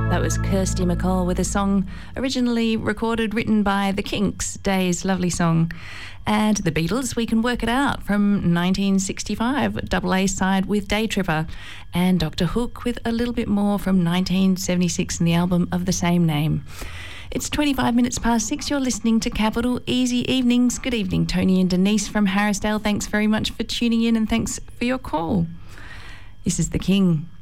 That was Kirsty MacColl with a song originally recorded, written by The Kinks, Days, lovely song. And The Beatles, We Can Work It Out from 1965, double A side with Day Tripper. And Dr. Hook with A Little Bit More from 1976 in the album of the same name. It's 25 minutes past 6. You're listening to Capital Easy Evenings. Good evening, Tony and Denise from Harrisdale. Thanks very much for tuning in and thanks for your call. This is The King.